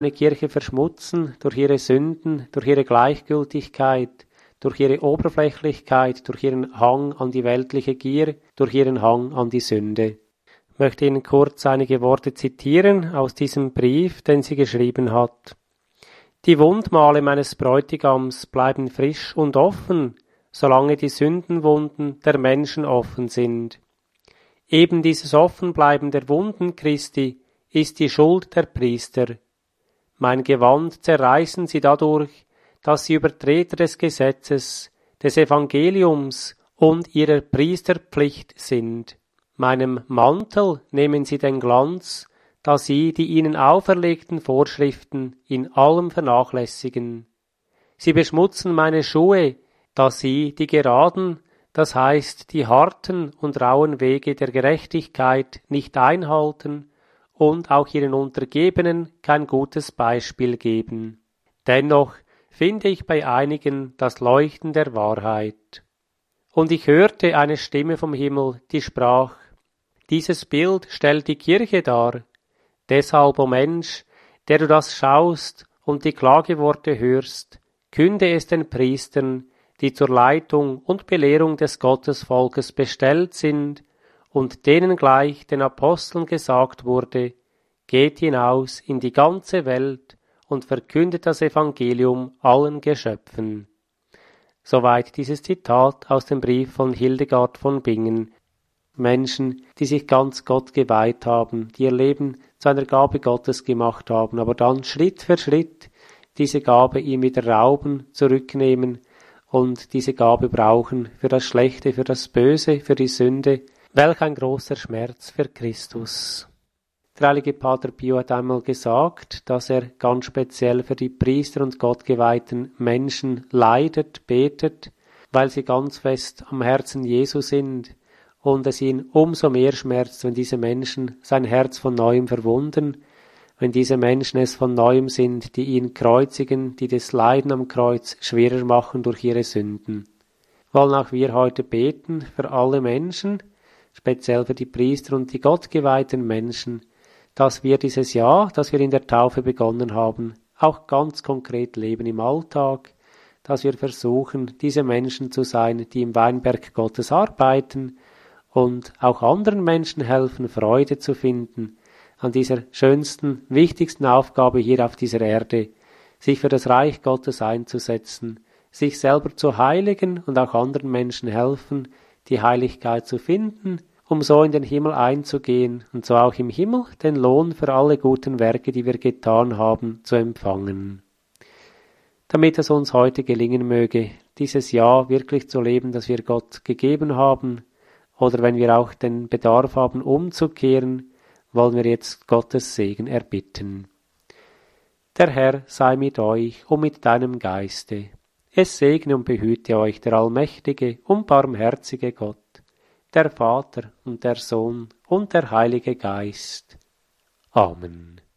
eine Kirche verschmutzen durch ihre Sünden, durch ihre Gleichgültigkeit, durch ihre Oberflächlichkeit, durch ihren Hang an die weltliche Gier, durch ihren Hang an die Sünde. Ich möchte Ihnen kurz einige Worte zitieren aus diesem Brief, den sie geschrieben hat. Die Wundmale meines Bräutigams bleiben frisch und offen, solange die Sündenwunden der Menschen offen sind. Eben dieses Offenbleiben der Wunden Christi ist die Schuld der Priester. Mein Gewand zerreißen sie dadurch, dass sie Übertreter des Gesetzes, des Evangeliums und ihrer Priesterpflicht sind. Meinem Mantel nehmen sie den Glanz, da sie die ihnen auferlegten Vorschriften in allem vernachlässigen. Sie beschmutzen meine Schuhe, da sie die geraden, das heißt die harten und rauen Wege der Gerechtigkeit nicht einhalten und auch ihren Untergebenen kein gutes Beispiel geben. Dennoch finde ich bei einigen das Leuchten der Wahrheit. Und ich hörte eine Stimme vom Himmel, die sprach: Dieses Bild stellt die Kirche dar. Deshalb, o Mensch, der du das schaust und die Klageworte hörst, künde es den Priestern, die zur Leitung und Belehrung des Gottesvolkes bestellt sind, und denen gleich den Aposteln gesagt wurde: Geht hinaus in die ganze Welt und verkündet das Evangelium allen Geschöpfen. Soweit dieses Zitat aus dem Brief von Hildegard von Bingen. Menschen, die sich ganz Gott geweiht haben, die ihr Leben zu einer Gabe Gottes gemacht haben, aber dann Schritt für Schritt diese Gabe ihm wieder rauben, zurücknehmen und diese Gabe brauchen für das Schlechte, für das Böse, für die Sünde. Welch ein großer Schmerz für Christus. Der heilige Pater Pio hat einmal gesagt, dass er ganz speziell für die Priester und gottgeweihten Menschen leidet, betet, weil sie ganz fest am Herzen Jesu sind und es ihn umso mehr schmerzt, wenn diese Menschen sein Herz von Neuem verwunden, wenn diese Menschen es von Neuem sind, die ihn kreuzigen, die das Leiden am Kreuz schwerer machen durch ihre Sünden. Wollen auch wir heute beten für alle Menschen, speziell für die Priester und die gottgeweihten Menschen, dass wir dieses Jahr, das wir in der Taufe begonnen haben, auch ganz konkret leben im Alltag, dass wir versuchen, diese Menschen zu sein, die im Weinberg Gottes arbeiten und auch anderen Menschen helfen, Freude zu finden an dieser schönsten, wichtigsten Aufgabe hier auf dieser Erde, sich für das Reich Gottes einzusetzen, sich selber zu heiligen und auch anderen Menschen helfen, die Heiligkeit zu finden, um so in den Himmel einzugehen und so auch im Himmel den Lohn für alle guten Werke, die wir getan haben, zu empfangen. Damit es uns heute gelingen möge, dieses Jahr wirklich zu leben, das wir Gott gegeben haben, oder wenn wir auch den Bedarf haben, umzukehren, wollen wir jetzt Gottes Segen erbitten. Der Herr sei mit euch und mit deinem Geiste. Es segne und behüte euch der allmächtige und barmherzige Gott, der Vater und der Sohn und der Heilige Geist. Amen.